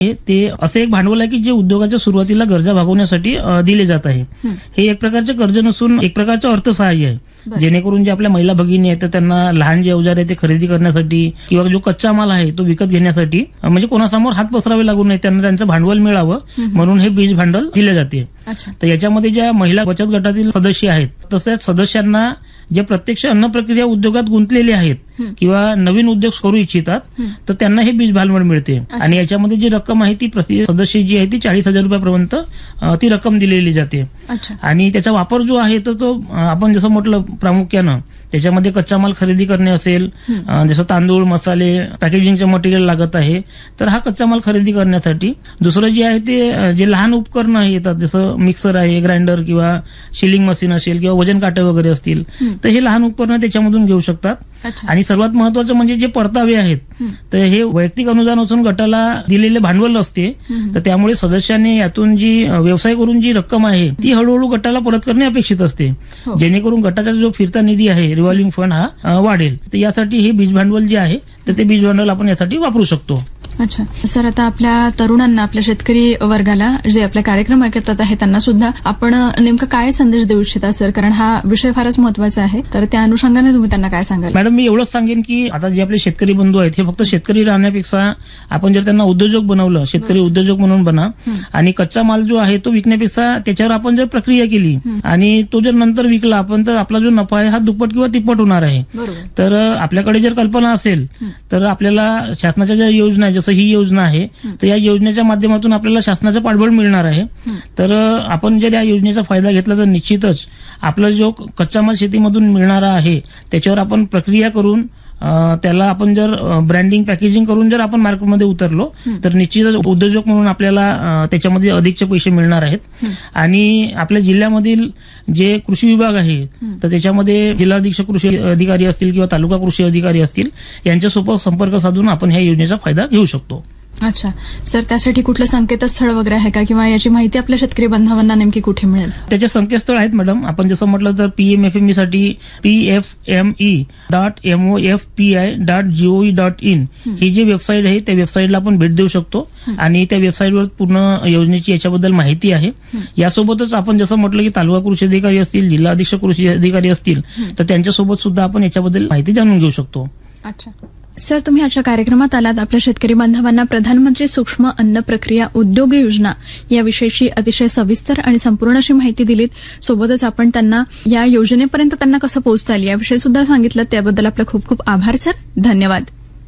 ते असे एक भांडवल आहे की जे उद्योगाच्या सुरुवातीला गरजा भागवण्यासाठी दिले जात आहे. हे एक प्रकारचे कर्ज नसून एक प्रकारचं अर्थसहाय्य आहे, जेणेकरून जे आपल्या महिला भगिनी आहेत त्यांना लहान जे अवजार आहे ते खरेदी करण्यासाठी किंवा जो कच्चा माल आहे तो विकत घेण्यासाठी म्हणजे कोणासमोर हात पसरावे लागू नये, त्यांना त्यांचं भांडवल मिळावं म्हणून हे बीज भांडवल दिले जाते. तर याच्यामध्ये ज्या महिला बचत गटातील सदस्य आहेत तसेच सदस्यांना जे प्रत्यक्ष अन्न प्रक्रिया उद्योगात गुंतलेले आहेत किंवा नवीन उद्योग करू इच्छितात तर त्यांना हे बीज भांडवल मिळते. आणि याच्यामध्ये जी रक्कम आहे ती प्रति सदस्य जी आहे ती 40,000 रुपयापर्यंत ती रक्कम दिलेली जाते. आणि त्याचा वापर जो आहे तर तो आपण जसं म्हटलं प्रामुख्यानं त्याच्यामध्ये कच्चा माल खरेदी करणे असेल, जसं तांदूळ, मसाले, पॅकेजिंगचे मटेरियल लागत आहे तर हा कच्चा माल खरेदी करण्यासाठी. दुसरं जे आहे ते जे लहान उपकरणं येतात जसं मिक्सर आहे, ग्राइंडर किंवा शिलिंग मशीन असेल किंवा वजन काटे वगैरे असतील तर हे लहान उपकरणं त्याच्यामधून घेऊ शकतात. आणि सर्वात महत्वाचं म्हणजे जे परतावे आहेत तर हे वैयक्तिक अनुदान असून गटाला दिलेले भांडवल असते, तर त्यामुळे सदस्यांनी यातून जी व्यवसाय करून जी रक्कम आहे ती हळूहळू गटाला परत करणे अपेक्षित असते, जेणेकरून गटाचा जो फिरता निधी आहे रिव्हॉल्विंग फंड हा वाढेल. तर यासाठी हे बीज भांडवल जे आहे तर ते बीज भांडवल आपण यासाठी वापरू शकतो. अच्छा सर, आता आपल्या तरुणांना, आपल्या शेतकरी वर्गाला जे आपले कार्यक्रम ऐकतात आहे त्यांना सुद्धा आपण नेमकं काय संदेश देऊ इच्छिता सर, कारण हा विषय फारच महत्वाचा आहे, तर त्या अनुषंगाने तुम्ही त्यांना काय सांगाल? मॅडम, मी एवढंच सांगेन की आता जे आपले शेतकरी बंधू आहेत हे फक्त शेतकरी राहण्यापेक्षा आपण जर त्यांना उद्योजक बनवलं, शेतकरी उद्योजक म्हणून बना आणि कच्चा माल जो आहे तो विकण्यापेक्षा त्याच्यावर आपण जर प्रक्रिया केली आणि तो जर नंतर विकला आपण तर आपला जो नफा आहे हा दुप्पट किंवा तिप्पट होणार आहे. तर आपल्याकडे जर कल्पना असेल तर आपल्याला शासनाच्या ज्या योजना आहे, जसं ही योजना आहे तर या योजनेच्या माध्यमातून आपल्याला शासनाचं पाठबळ मिळणार आहे. तर आपण जर या योजनेचा फायदा घेतला तर निश्चितच आपला जो कच्चा माल शेतीमधून मिळणारा आहे त्याच्यावर आपण प्रक्रिया करून त्याला आपण जर ब्रँडिंग, पॅकेजिंग करून जर आपण मार्केटमध्ये उतरलो तर निश्चितच उद्योजक म्हणून आपल्याला त्याच्यामध्ये अधिकचे पैसे मिळणार आहेत. आणि आपल्या जिल्ह्यामधील जे कृषी विभाग आहे तर त्याच्यामध्ये जिल्हा अधीक्षक कृषी अधिकारी असतील किंवा तालुका कृषी अधिकारी असतील यांच्यासोबत संपर्क साधून आपण ह्या योजनेचा फायदा घेऊ शकतो. अच्छा सर, त्यासाठी कुठलं संकेतस्थळ वगैरे आहे का किंवा याची माहिती आपल्या शेतकरी बांधवांना नेमकी कुठे मिळेल? त्याचे संकेतस्थळ आहेत मॅडम. आपण जसं म्हटलं तर PMFME साठी pfme.mofpi.gov.in ही जी वेबसाईट आहे त्या वेबसाईटला आपण भेट देऊ शकतो आणि त्या वेबसाईटवर पूर्ण योजनेची याच्याबद्दल माहिती आहे. यासोबतच आपण जसं म्हटलं की तालुका कृषी अधिकारी असतील, जिल्हा अधीक्षक कृषी अधिकारी असतील तर त्यांच्यासोबत सुद्धा आपण याच्याबद्दल माहिती जाणून घेऊ शकतो. अच्छा सर, तुम्ही आजच्या कार्यक्रमात आलात, आपल्या शेतकरी बांधवांना प्रधानमंत्री सूक्ष्म अन्न प्रक्रिया उद्योग योजना याविषयीची अतिशय सविस्तर आणि संपूर्ण अशी माहिती दिलीत. सोबतच आपण त्यांना या योजनेपर्यंत त्यांना कसं पोहोचता येईल याविषयी सुद्धा सांगितलं. त्याबद्दल आपले खूप खूप आभार सर. धन्यवाद.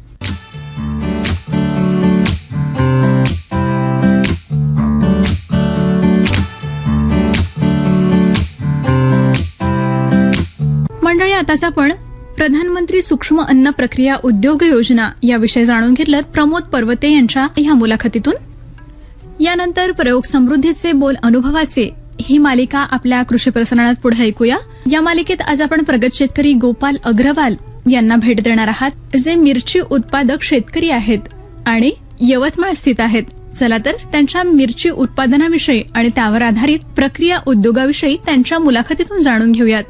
मंडळी, आताच आपण प्रधानमंत्री सूक्ष्म अन्न प्रक्रिया उद्योग योजना याविषयी जाणून घेतलं प्रमोद पर्वते यांच्या ह्या मुलाखतीतून. यानंतर प्रयोग समृद्धीचे बोल अनुभवाचे ही मालिका आपल्या कृषी प्रसारणात पुढे ऐकूया. या मालिकेत आज आपण प्रगत शेतकरी गोपाल अग्रवाल यांना भेट देणार आहात, जे मिरची उत्पादक शेतकरी आहेत आणि यवतमाळ स्थित आहेत. चला तर त्यांच्या मिरची उत्पादनाविषयी आणि त्यावर आधारित प्रक्रिया उद्योगाविषयी त्यांच्या मुलाखतीतून जाणून घेऊयात.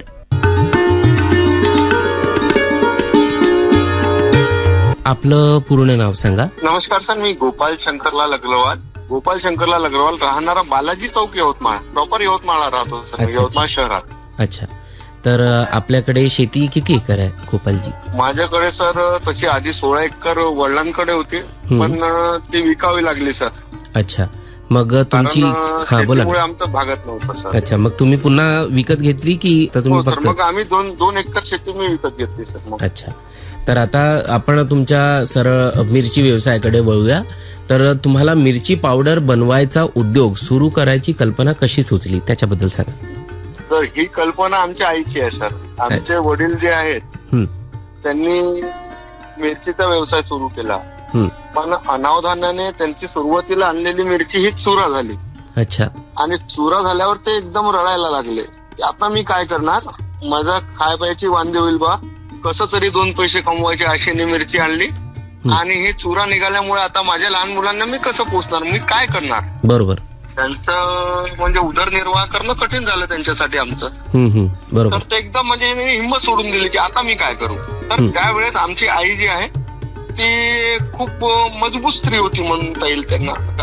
आपलं पूर्ण नाव सांगा. नमस्कार सर, मी गोपाल शंकरलाल अग्रवाल. राहणारा बालाजी चौक, यवतमाळ. प्रॉपर यवतमाळला राहतो सर, यवतमाळ शहरात. अच्छा, तर आपल्याकडे शेती किती एकर आहे गोपालजी? माझ्याकडे सर तशी आधी 16 एकर वडिलांकडे होती, पण ती विकावी लागली सर. अच्छा, मग तुमची बोला. आमचं भागत नव्हतं सर. अच्छा, मग तुम्ही पुन्हा विकत घेतली की तुम्ही? सर, मग आम्ही 2 एकर शेती मी विकत घेतली सर. अच्छा, तर आता आपण तुमच्या सरळ मिरची व्यवसायाकडे वळूया. तर तुम्हाला मिरची पावडर बनवायचा उद्योग सुरू करायची कल्पना कशी सुचली त्याच्याबद्दल सांगा. तर ही कल्पना आमच्या आईची आहे सर. आमचे वडील जे आहेत त्यांनी मिरचीचा व्यवसाय सुरू केला, पण अनावधानाने त्यांची सुरुवातीला आणलेली मिरची ही चुरा झाली. अच्छा. आणि चुरा झाल्यावर ते एकदम रडायला लागले. आता मी काय करणार, माझा खाय प्यायची वांदे होईल बा, कसं तरी 2 पैसे कमवायचे आशेने मिरची आणली आणि हे चुरा निघाल्यामुळे आता माझ्या लहान मुलांना मी कसं पोचणार, मी काय करणार. बरोबर. त्यांचं म्हणजे उदरनिर्वाह करणं कठीण झालं त्यांच्यासाठी आमचं. बरोबर. तर ते एकदम म्हणजे हिंमत सोडून दिली की आता मी काय करू. तर त्यावेळेस आमची आई जी आहे ती खूप मजबूत स्त्री होती म्हणता येईल त्यांना.